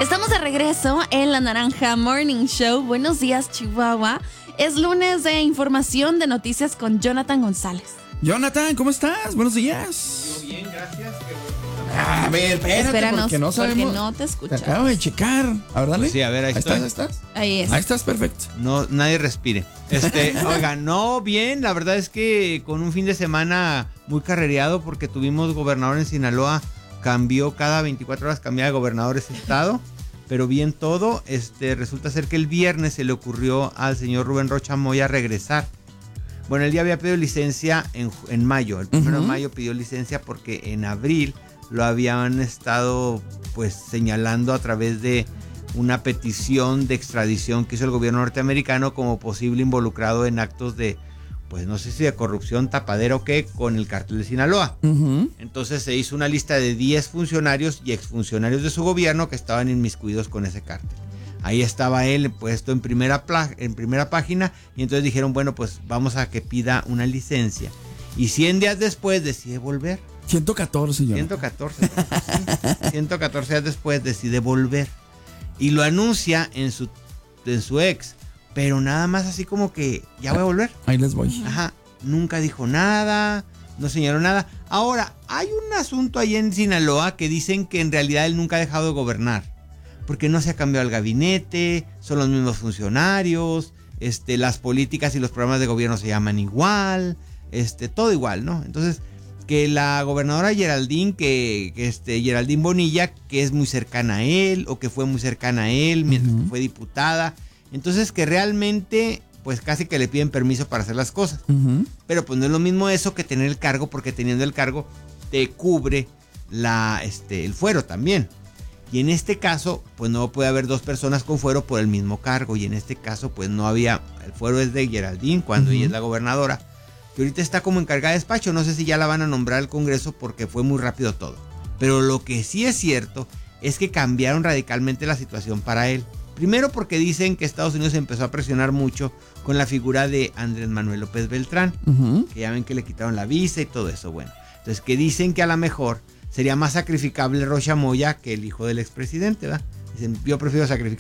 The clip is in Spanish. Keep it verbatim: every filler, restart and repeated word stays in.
Estamos de regreso en La Naranja Morning Show. Buenos días, Chihuahua. Es lunes de información de noticias con Jonathan González. Jonathan, ¿cómo estás? Buenos días. Yo bien, gracias. A ver, espérate, Espéranos, porque no sabemos. porque no te Te escuchas. acabo de checar. A ver, dale. Sí, a ver, ahí, Ahí estoy. estás, ahí estás. Ahí es. Ahí estás, perfecto. No, nadie respire. Este, oiga, no, bien, la verdad es que con un fin de semana muy carrereado porque tuvimos gobernador en Sinaloa, cambió cada veinticuatro horas, cambiaba de gobernador ese estado, pero bien todo. Este, resulta ser que el viernes se le ocurrió al señor Rubén Rocha Moya regresar. Bueno, el día había pedido licencia en, en mayo, el primero Uh-huh. de mayo pidió licencia porque en abril lo habían estado pues señalando a través de una petición de extradición que hizo el gobierno norteamericano como posible involucrado en actos de, pues no sé si de corrupción, tapadera o qué, con el cártel de Sinaloa. Uh-huh. Entonces se hizo una lista de diez funcionarios y exfuncionarios de su gobierno que estaban inmiscuidos con ese cártel. Ahí estaba él puesto en primera, pla- en primera página y entonces dijeron, bueno, pues vamos a que pida una licencia. Y cien días después decide volver. ciento catorce, Jonathan. ciento catorce. Sí. ciento catorce días después decide volver. Y lo anuncia en su, en su ex. Pero nada más así como que ya voy a volver. Ahí les voy. Ajá. Nunca dijo nada. No señaló nada. Ahora, hay un asunto ahí en Sinaloa que dicen que en realidad él nunca ha dejado de gobernar. Porque no se ha cambiado el gabinete. Son los mismos funcionarios. Este, las políticas y los programas de gobierno se llaman igual. Este, todo igual, ¿no? Entonces, que la gobernadora Geraldine, que, que este, Geraldine Bonilla, que es muy cercana a él, o que fue muy cercana a él mientras Uh-huh. que fue diputada. Entonces, que realmente, pues casi que le piden permiso para hacer las cosas. Uh-huh. Pero pues no es lo mismo eso que tener el cargo, porque teniendo el cargo te cubre la, este, el fuero también. Y en este caso, pues no puede haber dos personas con fuero por el mismo cargo. Y en este caso, pues no había, el fuero es de Geraldine cuando Uh-huh. ella es la gobernadora, que ahorita está como encargada de despacho. No sé si ya la van a nombrar al Congreso porque fue muy rápido todo. Pero lo que sí es cierto es que cambiaron radicalmente la situación para él. Primero porque dicen que Estados Unidos empezó a presionar mucho con la figura de Andrés Manuel López Beltrán, Uh-huh. que ya ven que le quitaron la visa y todo eso. Bueno, entonces que dicen que a lo mejor sería más sacrificable Rocha Moya que el hijo del expresidente, ¿verdad? Dicen, yo prefiero sacrificar